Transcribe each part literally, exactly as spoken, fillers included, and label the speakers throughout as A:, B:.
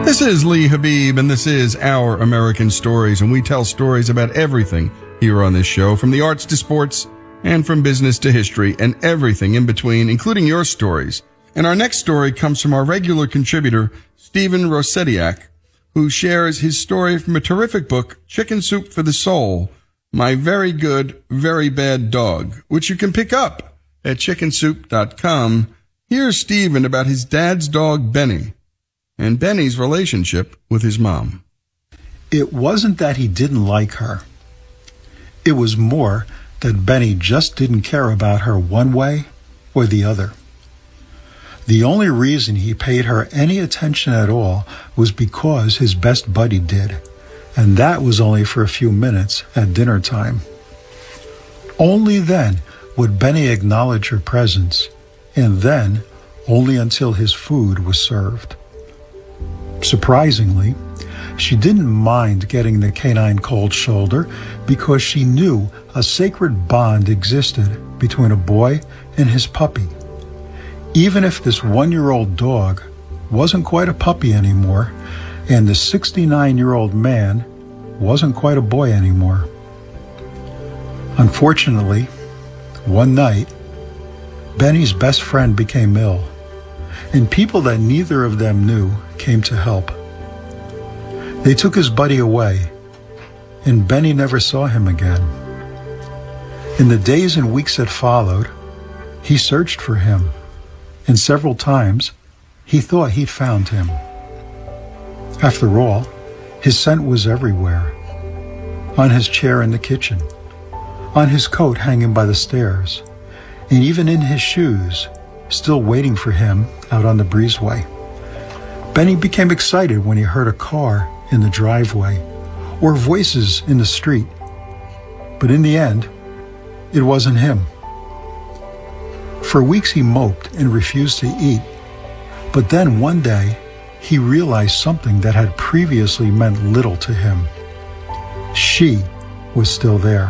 A: This is Lee Habib, and this is Our American Stories, and we tell stories about everything here on this show, from the arts to sports, and from business to history, and everything in between, including your stories. And our next story comes from our regular contributor, Stephen Rosetiak, who shares his story from a terrific book, Chicken Soup for the Soul, My Very Good, Very Bad Dog, which you can pick up at chicken soup dot com. Here's Stephen about his dad's dog, Benny, and Benny's relationship with his mom.
B: It wasn't that he didn't like her. It was more that Benny just didn't care about her one way or the other. The only reason he paid her any attention at all was because his best buddy did, and that was only for a few minutes at dinner time. Only then would Benny acknowledge her presence, and then only until his food was served. Surprisingly, she didn't mind getting the canine cold shoulder because she knew a sacred bond existed between a boy and his puppy. Even if this one-year-old dog wasn't quite a puppy anymore, and the sixty-nine-year-old man wasn't quite a boy anymore. Unfortunately, one night, Benny's best friend became ill, and people that neither of them knew came to help. They took his buddy away, and Benny never saw him again. In the days and weeks that followed, he searched for him, and several times he thought he'd found him. After all, his scent was everywhere. On his chair in the kitchen, on his coat hanging by the stairs, and even in his shoes, still waiting for him out on the breezeway. Benny became excited when he heard a car in the driveway or voices in the street. But in the end, it wasn't him. For weeks he moped and refused to eat. But then one day, he realized something that had previously meant little to him. She was still there.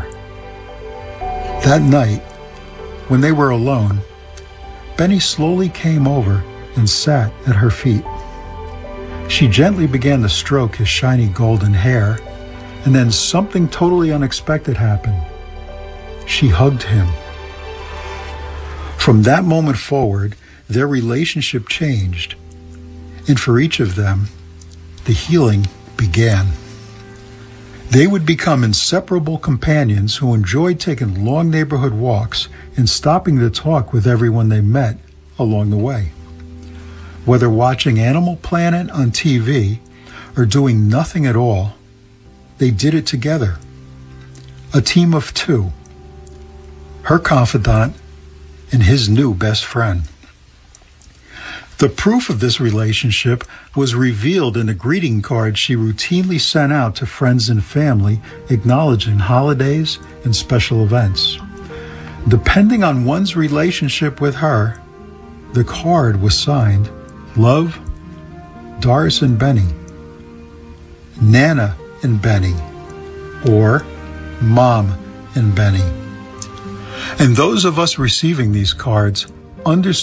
B: That night, when they were alone, Benny slowly came over and sat at her feet. She gently began to stroke his shiny golden hair, and then something totally unexpected happened. She hugged him. From that moment forward, their relationship changed, and for each of them, the healing began. They would become inseparable companions who enjoyed taking long neighborhood walks and stopping to talk with everyone they met along the way. Whether watching Animal Planet on T V or doing nothing at all, they did it together. A team of two, her confidant and his new best friend. The proof of this relationship was revealed in the greeting card she routinely sent out to friends and family acknowledging holidays and special events. Depending on one's relationship with her, the card was signed Love, Doris and Benny, Nana and Benny, or Mom and Benny. And those of us receiving these cards understood